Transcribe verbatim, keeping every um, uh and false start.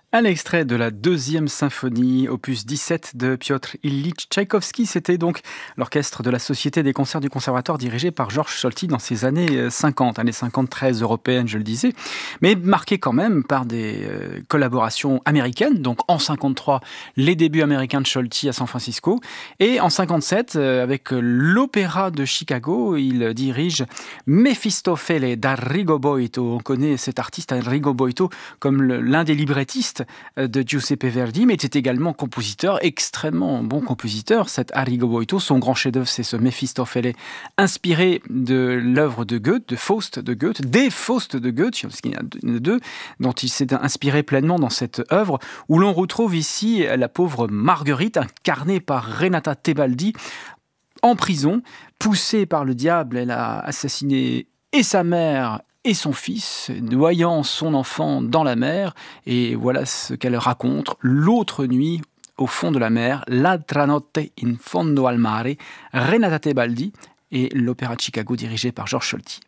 Un extrait de la deuxième symphonie, opus dix-sept de Piotr Ilyich Tchaïkovski. C'était donc l'orchestre de la Société des concerts du Conservatoire dirigé par Georges Solti dans ces années euh, cinquante, années cinquante très européennes, je le disais, mais marqué quand même par des euh, collaborations américaines. Donc en cinquante-trois, les débuts américains de Solti à San Francisco, et en cinquante-sept, euh, avec l'Opéra de Chicago, il dirige Mefistofele d'Arrigo Boito. On connaît cet artiste Arrigo Boito comme le- l'un des librettistes de Giuseppe Verdi, mais était également compositeur, extrêmement bon compositeur, cet Arrigo Boito. Son grand chef-d'œuvre, c'est ce Mefistofele, inspiré de l'œuvre de Goethe, de Faust de Goethe, des Faust de Goethe, parce qu'il y en a deux, dont il s'est inspiré pleinement dans cette œuvre, où l'on retrouve ici la pauvre Marguerite, incarnée par Renata Tebaldi, en prison, poussée par le diable. Elle a assassiné et sa mère et son fils, noyant son enfant dans la mer. Et voilà ce qu'elle raconte l'autre nuit au fond de la mer, L'altra notte in fondo al mare, Renata Tebaldi et l'Opéra de Chicago dirigé par Georges Solti.